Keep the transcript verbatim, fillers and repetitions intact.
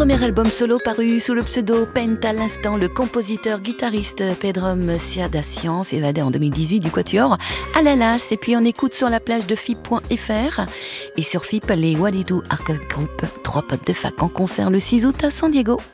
premier album solo paru sous le pseudo Pent à l'instant, le compositeur guitariste Pedrom Siada Science, évadé en deux mille dix-huit du quatuor Alalas. Et puis on écoute sur la plage de F I P point F R et sur F I P les Walidou Arcade Group, trois potes de fac en concert le six août à San Diego.